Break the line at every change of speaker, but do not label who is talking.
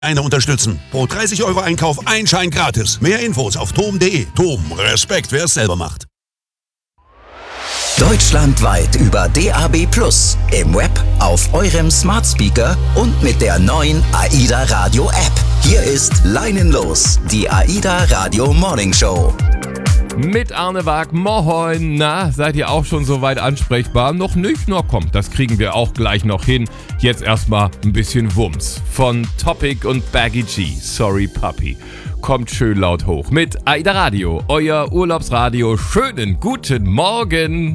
unterstützen. Pro 30 € Einkauf ein Schein gratis. Mehr Infos auf tom.de. Tom, Respekt, wer es selber macht.
Deutschlandweit über DAB+, im Web, auf eurem Smart Speaker und mit der neuen AIDA Radio App. Hier ist Leinenlos, die AIDA Radio Morning Show.
Mit Arne Wag, moin. Na, seid ihr auch schon soweit ansprechbar? Noch nicht? Na komm, das kriegen wir auch gleich noch hin. Jetzt erstmal ein bisschen Wumms von Topic und Baggy G. Sorry Puppy. Kommt schön laut hoch mit AIDA Radio, euer Urlaubsradio. Schönen guten Morgen.